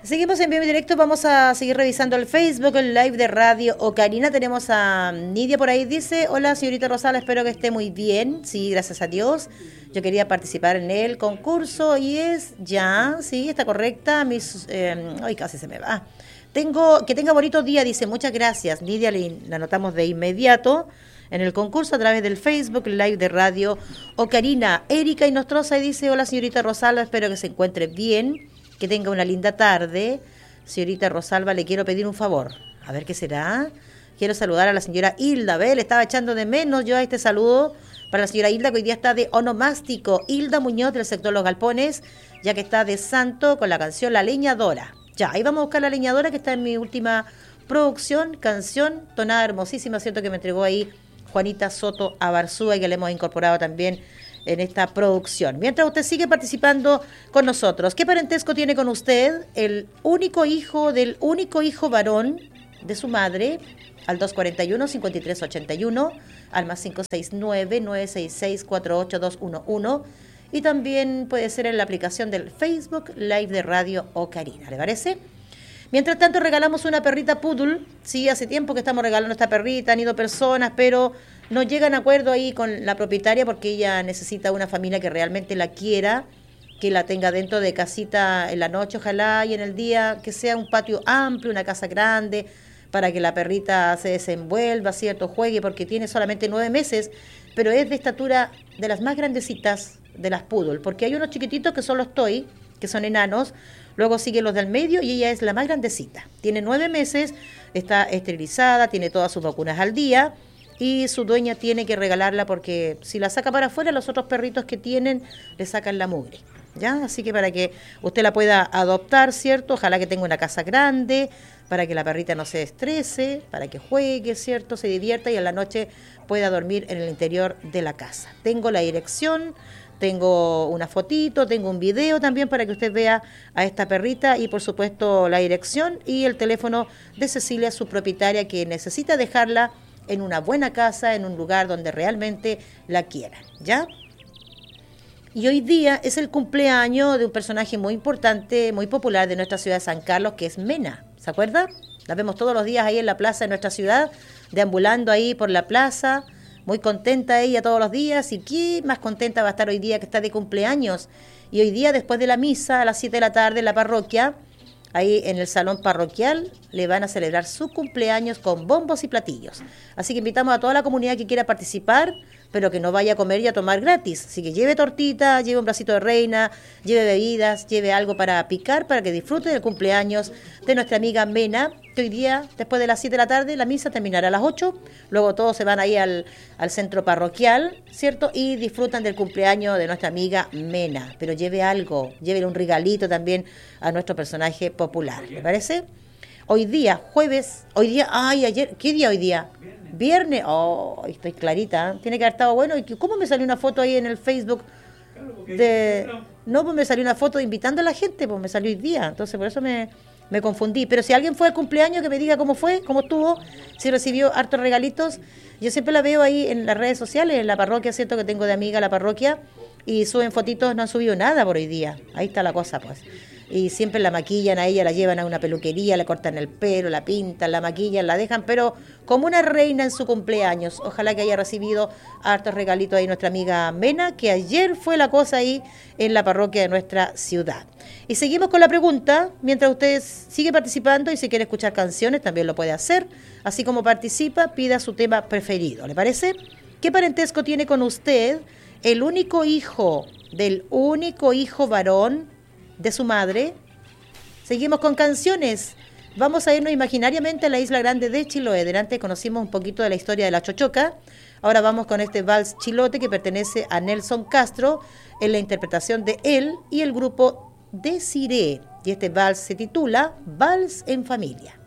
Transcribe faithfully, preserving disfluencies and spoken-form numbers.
Seguimos en vivo y directo, vamos a seguir revisando el Facebook, el live de Radio Ocarina. Tenemos a Nidia por ahí, dice: hola señorita Rosala, espero que esté muy bien. Sí, gracias a Dios. Yo quería participar en el concurso y es ya, sí, está correcta. Mis, eh, ay, casi se me va. Tengo, que tenga bonito día, dice, muchas gracias. Nidia, la anotamos de inmediato en el concurso a través del Facebook live de Radio Ocarina. Erika Inostroza dice: hola señorita Rosalba, espero que se encuentre bien, que tenga una linda tarde. Señorita Rosalba, le quiero pedir un favor. A ver qué será. Quiero saludar a la señora Hilda. Ve, le estaba echando de menos yo a este saludo para la señora Hilda, que hoy día está de onomástico. Hilda Muñoz, del sector Los Galpones, ya que está de santo con la canción La Leñadora. Ya, ahí vamos a buscar La Leñadora, que está en mi última producción, canción, tonada hermosísima, ¿cierto?, que me entregó ahí Juanita Soto Abarzúa y que le hemos incorporado también en esta producción. Mientras usted sigue participando con nosotros, ¿qué parentesco tiene con usted? El único hijo del único hijo varón de su madre, al dos cuatro uno, cinco tres ocho uno, al más cinco seis nueve, nueve seis seis, cuatro ocho dos uno uno, y también puede ser en la aplicación del Facebook Live de Radio Ocarina, ¿le parece? Mientras tanto, regalamos una perrita poodle. Sí, hace tiempo que estamos regalando esta perrita, han ido personas, pero no llegan a acuerdo ahí con la propietaria porque ella necesita una familia que realmente la quiera, que la tenga dentro de casita en la noche, ojalá, y en el día que sea un patio amplio, una casa grande, para que la perrita se desenvuelva, ¿cierto?, juegue, porque tiene solamente nueve meses, pero es de estatura de las más grandecitas de las poodle, porque hay unos chiquititos que son los toy, que son enanos. Luego siguen los del medio y ella es la más grandecita. Tiene nueve meses, está esterilizada, tiene todas sus vacunas al día y su dueña tiene que regalarla porque si la saca para afuera, los otros perritos que tienen le sacan la mugre, ¿ya? Así que para que usted la pueda adoptar, ¿cierto? Ojalá que tenga una casa grande, para que la perrita no se estrese, para que juegue, ¿cierto?, se divierta y en la noche pueda dormir en el interior de la casa. Tengo la dirección, tengo una fotito, tengo un video también para que usted vea a esta perrita y por supuesto la dirección y el teléfono de Cecilia, su propietaria, que necesita dejarla en una buena casa, en un lugar donde realmente la quieran, ¿ya? Y hoy día es el cumpleaños de un personaje muy importante, muy popular de nuestra ciudad de San Carlos, que es Mena, ¿se acuerda? La vemos todos los días ahí en la plaza de nuestra ciudad, deambulando ahí por la plaza. Muy contenta ella todos los días, y qué más contenta va a estar hoy día que está de cumpleaños. Y hoy día, después de la misa, a las siete de la tarde en la parroquia, ahí en el salón parroquial, le van a celebrar su cumpleaños con bombos y platillos. Así que invitamos a toda la comunidad que quiera participar, pero que no vaya a comer y a tomar gratis. Así que lleve tortita, lleve un bracito de reina, lleve bebidas, lleve algo para picar, para que disfrute del cumpleaños de nuestra amiga Mena, que hoy día, después de las siete de la tarde, la misa terminará a las ocho, luego todos se van ahí al, al centro parroquial, ¿cierto?, y disfrutan del cumpleaños de nuestra amiga Mena. Pero lleve algo, lleve un regalito también a nuestro personaje popular, ¿le parece? Hoy día, jueves, hoy día, ay, ayer, ¿qué día hoy día? Viernes, oh, estoy clarita, ¿eh? Tiene que haber estado bueno. ¿Y cómo me salió una foto ahí en el Facebook de... No, pues me salió una foto invitando a la gente, pues me salió hoy día, entonces por eso me, me confundí. Pero si alguien fue al cumpleaños, que me diga cómo fue, cómo estuvo, si recibió hartos regalitos. Yo siempre la veo ahí en las redes sociales, en la parroquia, ¿cierto?, que tengo de amiga la parroquia, y suben fotitos, no han subido nada por hoy día. Ahí está la cosa, pues. Y siempre la maquillan a ella, la llevan a una peluquería, le cortan el pelo, la pintan, la maquillan, la dejan, pero como una reina en su cumpleaños. Ojalá que haya recibido hartos regalitos ahí nuestra amiga Mena, que ayer fue la cosa ahí en la parroquia de nuestra ciudad. Y seguimos con la pregunta, mientras usted sigue participando y si quiere escuchar canciones también lo puede hacer. Así como participa, pida su tema preferido, ¿le parece? ¿Qué parentesco tiene con usted el único hijo del único hijo varón de su madre? Seguimos con canciones. Vamos a irnos imaginariamente a la isla grande de Chiloé. Delante conocimos un poquito de la historia de la chochoca. Ahora vamos con este vals chilote que pertenece a Nelson Castro en la interpretación de él y el grupo Desiree. Y este vals se titula Vals en Familia.